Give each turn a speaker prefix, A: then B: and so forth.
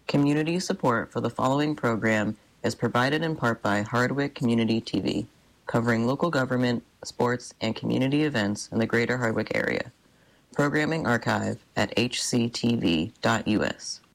A: Community support for the following program is provided in part by Hardwick Community TV, covering local government, sports, and community events in the greater Hardwick area. Programming archive at hctv.us.